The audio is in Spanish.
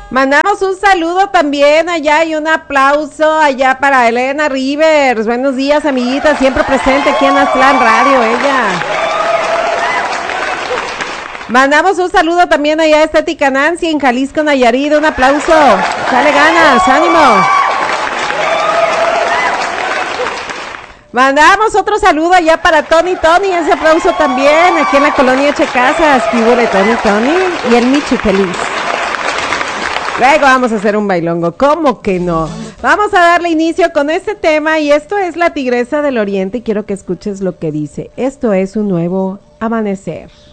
Mandamos un saludo también allá y un aplauso allá para Elena Rivers. Buenos días, amiguita, siempre presente aquí en Aztlán Radio, ella. Mandamos un saludo también allá a Estética Nancy en Jalisco, Nayarit. Un aplauso. Sale ganas, ánimo. Mandamos otro saludo allá para Tony, ese aplauso también, aquí en la colonia Checasas. Figura Tony y el Michi feliz. Luego vamos a hacer un bailongo, ¿cómo que no? Vamos a darle inicio con este tema y esto es La Tigresa del Oriente y quiero que escuches lo que dice. Esto es un nuevo amanecer.